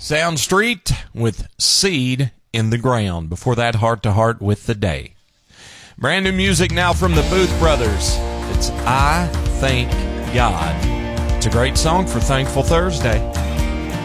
Sound Street with Seed in the Ground. Before that, Heart to Heart with The Day. Brand new music now from the Booth Brothers. It's I Thank God. It's a great song for Thankful Thursday.